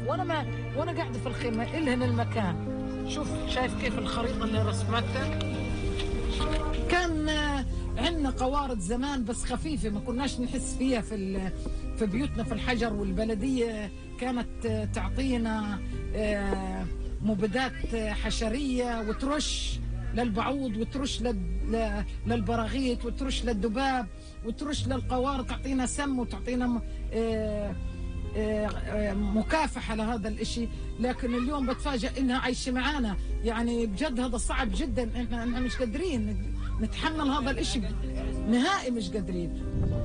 وانا قاعده في الخيمه الهن المكان. شوف شايف كيف الخريطه اللي رسمتها؟ كان عندنا قوارض زمان بس خفيفه ما كناش نحس فيها في بيوتنا في الحجر، والبلديه كانت تعطينا مبيدات حشريه وترش للبعوض وترش للبراغيث وترش للذباب وترش للقوارض، تعطينا سم وتعطينا مكافحة لهذا الاشي. لكن اليوم بتفاجأ انها عايشة معانا، يعني بجد هذا صعب جدا. احنا مش قادرين نتحمل هذا الاشي نهائي، مش قادرين.